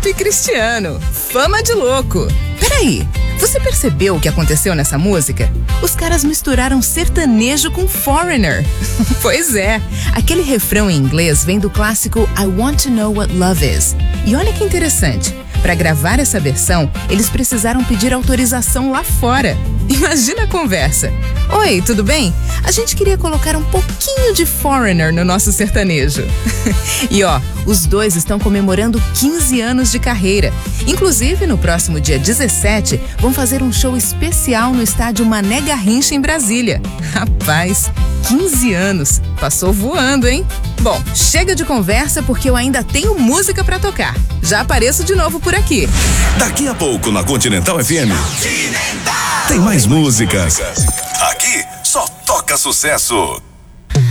Neto e Cristiano, Fama de Louco. Peraí, você percebeu o que aconteceu nessa música? Os caras misturaram sertanejo com Foreigner. Pois é, aquele refrão em inglês vem do clássico I Want to Know What Love Is. E olha que interessante, para gravar essa versão, eles precisaram pedir autorização lá fora. Imagina a conversa. Oi, tudo bem? A gente queria colocar um pouquinho de Foreigner no nosso sertanejo. E ó, os dois estão comemorando 15 anos de carreira. Inclusive, no próximo dia 17, vão fazer um show especial no estádio Mané Garrincha, em Brasília. Rapaz, 15 anos. Passou voando, hein? Bom, chega de conversa porque eu ainda tenho música pra tocar. Já apareço de novo por aqui. Daqui a pouco na Continental FM. Tem mais músicas. Aqui só toca sucesso.